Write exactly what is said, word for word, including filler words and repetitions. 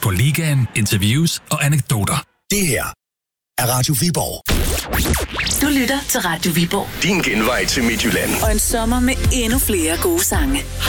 på ligaen, interviews og anekdoter. Det her er Radio Viborg. Du lytter til Radio Viborg. Din genvej til Midtjylland. Og en sommer med endnu flere gode sange.